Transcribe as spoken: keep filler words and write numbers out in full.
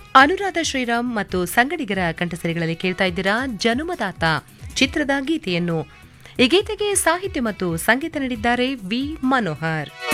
ಅನುರಾಧ ಶ್ರೀರಾಮ್ ಮತ್ತು ಸಂಗಡಿಗರ ಕಂಠಸರಿಗಳಲ್ಲಿ ಕೇಳ್ತಾ ಇದ್ದೀರಾ ಜನುಮದಾತ ಚಿತ್ರದ ಗೀತೆಯನ್ನು. ಈ ಗೀತೆಗೆ ಸಾಹಿತ್ಯ ಮತ್ತು ಸಂಗೀತ ನೀಡಿದ್ದಾರೆ ವಿ ಮನೋಹರ್.